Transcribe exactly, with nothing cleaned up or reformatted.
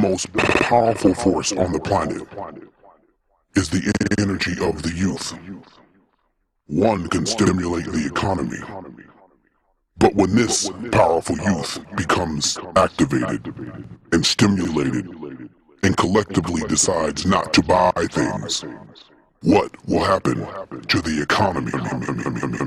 most powerful force on the planet is the energy of the youth. One can stimulate the economy, but when this powerful youth becomes activated and stimulated and collectively decides not to buy things, what will happen to the economy?